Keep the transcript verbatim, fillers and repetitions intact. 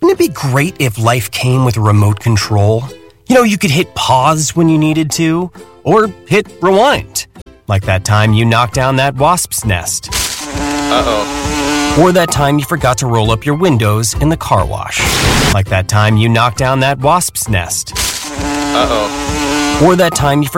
Wouldn't it be great if life came with a remote control? You know, you could hit pause when you needed to, or hit rewind. Like that time you knocked down that wasp's nest. Uh-oh. Or that time you forgot to roll up your windows in the car wash. Like that time you knocked down that wasp's nest. Uh-oh. Or that time you forgot